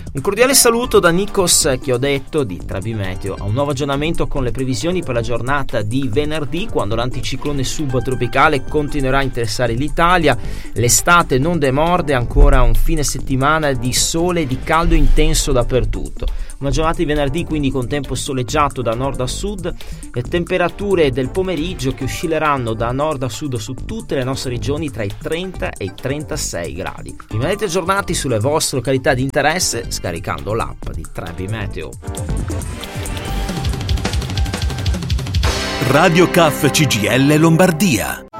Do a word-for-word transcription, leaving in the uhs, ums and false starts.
Un cordiale saluto da Nikos Chiodetto di Trebi Meteo. A un nuovo aggiornamento con le previsioni per la giornata di venerdì, quando l'anticiclone subtropicale continuerà a interessare l'Italia. L'estate non demorde, ancora un fine settimana di sole e di caldo intenso dappertutto. Una giornata di venerdì quindi con tempo soleggiato da nord a sud e temperature del pomeriggio che oscilleranno da nord a sud su tutte le nostre regioni tra i trenta e i trentasei gradi. Rimanete aggiornati sulle vostre località di interesse scaricando l'app di Trebi Meteo. Radio C A F C G I L Lombardia.